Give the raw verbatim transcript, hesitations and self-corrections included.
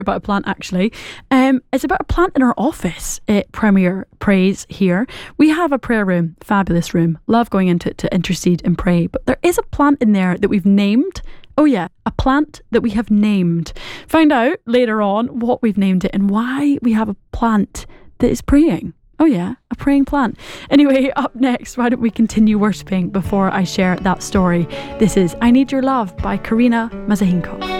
about a plant actually. Um, it's about a plant in our office at Premier Praise here. We have a prayer room, fabulous room. Love going into it to intercede and pray. But there is a plant in there that we've named. Oh yeah, a plant that we have named. Find out later on what we've named it and why we have a plant that is praying. Oh yeah, a praying plant. Anyway, up next, why don't we continue worshipping before I share that story? This is I Need Your Love by Karina Mazahinkov.